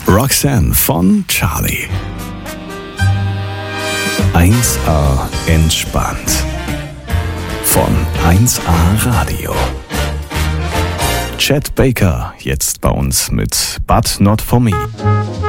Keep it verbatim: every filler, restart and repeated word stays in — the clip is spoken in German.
Roxanne von Charlie. eins A entspannt. Von eins A Radio. Chet Baker, jetzt bei uns mit But Not For Me.